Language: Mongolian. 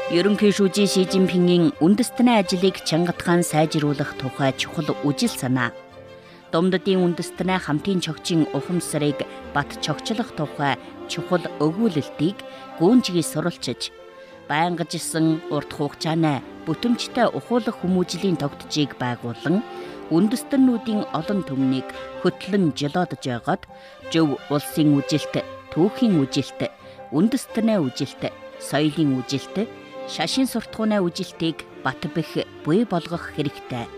Ерөнхий шүүжийн Ши Жинпингийн үндэстний ажлыг чангатхан сайжруулах тухай чухал үжил санаа. Домдодын үндэстний хамтын чогчийн ухамсарыг бат чогчлох тухай чухал өгүүлэлтийг гүнжгий суралцж, байнгажсан урт хугацааны бүтэмжтэй ухуулах хүмүүжлийн тогтжийг байгуулан үндэстнүүдийн олон түмнийг хөтлөн жолоодож байгаад зөв улсын үжилт, түүхийн үжилт, үндэстний үжилт, соёлын үжилт, шашин суртахууны үжилтийг бат бэх буй болгох хэрэгтэй.